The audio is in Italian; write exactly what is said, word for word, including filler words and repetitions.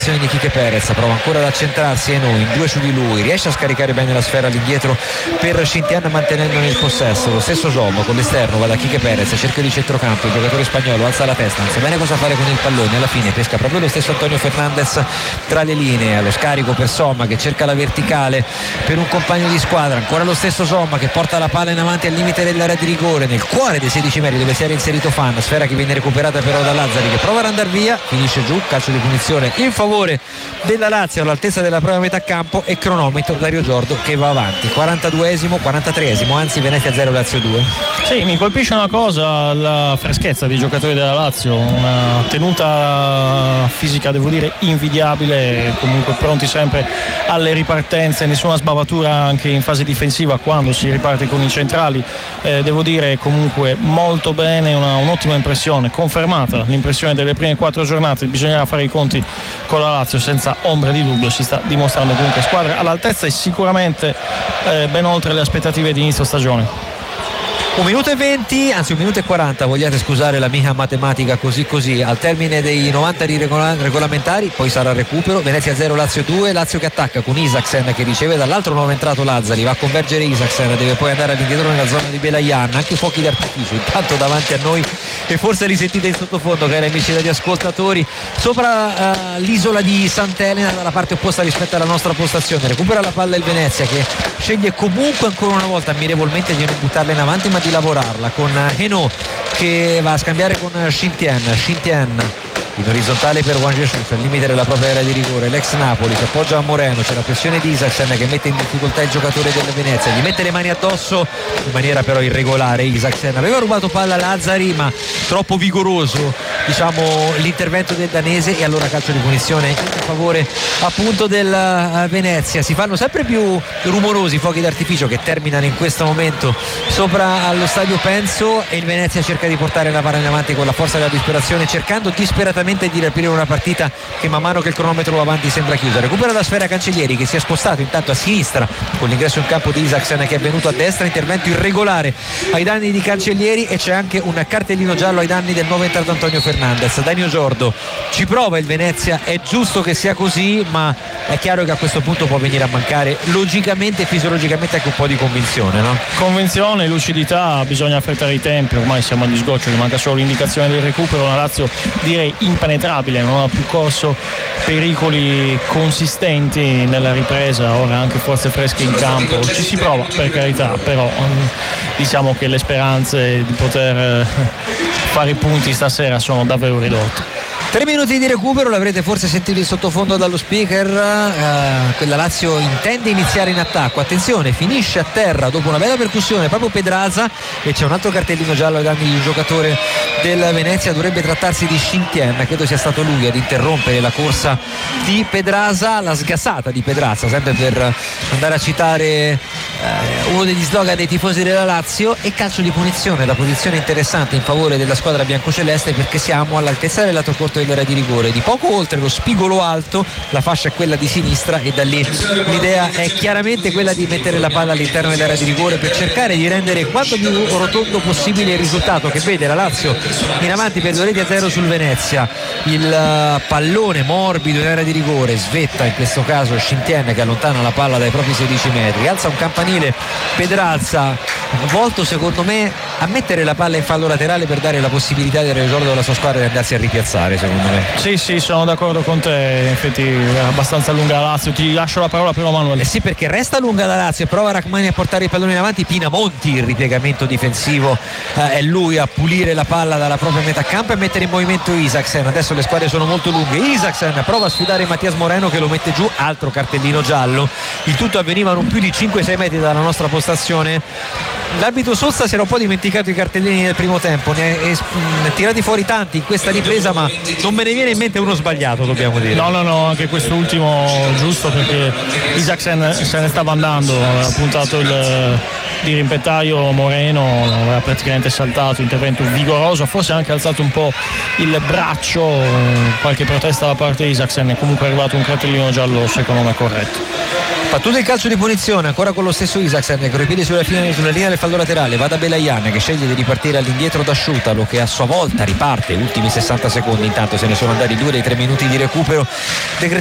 di Quique Perez, prova ancora ad accentrarsi e noi in due su di lui, riesce a scaricare bene la sfera all'indietro per Shintian mantenendone il possesso. Lo stesso Job con l'esterno va da Quique Perez, cerca di centrocampo, il giocatore spagnolo alza la testa, non sa bene cosa fare con il pallone, alla fine pesca proprio lo stesso Antonio Fernandez tra le linee, allo scarico per Somma che cerca la verticale per un compagno di squadra, ancora lo stesso Somma che porta la palla in avanti al limite dell'area di rigore, nel cuore dei sedici metri dove si era inserito Fan, sfera che viene recuperata però da Lazzari che prova ad andare via, finisce giù, calcio di punizione in favore della Lazio all'altezza della propria metà campo e cronometro Dario Giordo che va avanti. quarantaduesimo, quarantatreesimo, anzi Venezia zero Lazio due. Sì, mi colpisce una cosa, la freschezza dei giocatori della Lazio, una tenuta fisica devo dire invidiabile, comunque pronti sempre alle ripartenze, nessuna sbavatura anche in fase difensiva quando si riparte con i centrali, eh, devo dire comunque molto bene, una, un'ottima impressione, confermata l'impressione delle prime quattro giornate, bisognerà fare i conti con la Lazio senza ombra di dubbio, si sta dimostrando comunque squadra all'altezza e sicuramente eh, ben oltre le aspettative di inizio stagione. Un minuto e venti, anzi un minuto e quaranta, vogliate scusare la mia matematica così così, al termine dei novanta di regola- regolamentari, poi sarà recupero, Venezia zero Lazio due, Lazio che attacca con Isaksen che riceve dall'altro nuovo entrato Lazzari, va a convergere Isaksen, deve poi andare all'indietro nella zona di Belayan, anche fuochi d'artificio intanto davanti a noi e forse li sentite in sottofondo cari amici degli ascoltatori, sopra uh, l'isola di Sant'Elena dalla parte opposta rispetto alla nostra postazione, recupera la palla il Venezia che sceglie comunque ancora una volta ammirevolmente di non buttarla in avanti ma di lavorarla con Heno che va a scambiare con Shintian Shintian in orizzontale per Juan Jesus al limite della propria area di rigore, l'ex Napoli si appoggia a Moreno, c'è la pressione di Isaksen che mette in difficoltà il giocatore del Venezia, gli mette le mani addosso in maniera però irregolare. Isaksen aveva rubato palla a Lazzari ma troppo vigoroso diciamo l'intervento del danese e allora calcio di punizione in favore appunto del Venezia. Si fanno sempre più rumorosi i fuochi d'artificio che terminano in questo momento sopra allo stadio Penso e il Venezia cerca di portare la palla in avanti con la forza della disperazione, cercando disperatamente di riaprire una partita che man mano che il cronometro va avanti sembra chiusa. Recupera la sfera Cancellieri che si è spostato intanto a sinistra con l'ingresso in campo di Isaksen che è venuto a destra, intervento irregolare ai danni di Cancellieri e c'è anche un cartellino giallo ai danni del nuovo entrato Antonio Fernandez. Dario Giordo ci prova il Venezia, è giusto che sia così ma è chiaro che a questo punto può venire a mancare logicamente e fisiologicamente anche un po' di convinzione, no? Convinzione, lucidità, bisogna affrettare i tempi, ormai siamo agli sgoccioli, manca solo l'indicazione del recupero, una Lazio direi impenetrabile, non ha più corso pericoli consistenti nella ripresa, ora anche forze fresche in campo, ci si prova per carità, però diciamo che le speranze di poter fare i punti stasera sono davvero ridotte. Tre minuti di recupero, l'avrete forse sentito in sottofondo dallo speaker, eh, quella Lazio intende iniziare in attacco, attenzione, finisce a terra dopo una bella percussione proprio Pedraza e c'è un altro cartellino giallo ai danni di un giocatore del Venezia, dovrebbe trattarsi di Shintian, credo sia stato lui ad interrompere la corsa di Pedraza, la sgassata di Pedraza, sempre per andare a citare eh, uno degli slogan dei tifosi della Lazio, e calcio di punizione, la posizione interessante in favore della squadra biancoceleste perché siamo all'altezza del lato corto dell'area di rigore, di poco oltre lo spigolo alto, la fascia è quella di sinistra e da lì l'idea è chiaramente quella di mettere la palla all'interno dell'area di rigore per cercare di rendere quanto più rotondo possibile il risultato che vede la Lazio in avanti per due reti a zero sul Venezia. Il pallone morbido in area di rigore, svetta in questo caso Shintian che allontana la palla dai propri sedici metri, alza un campanile Pedraza volto secondo me a mettere la palla in fallo laterale per dare la possibilità del ritorno della sua squadra di andarsi a ripiazzare, secondo me. Sì, sì, sono d'accordo con te, infatti è abbastanza lunga la Lazio, ti lascio la parola però Manuel. Eh sì, perché resta lunga la Lazio e prova Rachmani a portare il pallone in avanti, Pinamonti il ripiegamento difensivo, eh, è lui a pulire la palla dalla propria metà campo e mettere in movimento Isaksen. Adesso le squadre sono molto lunghe, Isaksen prova a sfidare Mattias Moreno che lo mette giù, altro cartellino giallo, il tutto avveniva a non più di cinque sei metri dalla nostra postazione. L'arbitro Sosta si era un po' dimenticato i cartellini del primo tempo, ne ha tirati fuori tanti in questa ripresa ma non me ne viene in mente uno sbagliato, dobbiamo dire. No, no, no, anche questo ultimo giusto perché Isaksen se ne stava andando, aveva puntato il dirimpettaio Moreno, aveva praticamente saltato, intervento vigoroso, forse ha anche alzato un po' il braccio, qualche protesta da parte di Isaksen e comunque è arrivato un cartellino giallo secondo me corretto. Battuto il calcio di punizione ancora con lo stesso Isaksen con i piedi sulla, fine, sulla linea del fallo laterale, va da Belayan che sceglie di ripartire all'indietro da Sciutalo, che a sua volta riparte ultimi sessanta secondi. Intanto se ne sono andati due dei tre minuti di recupero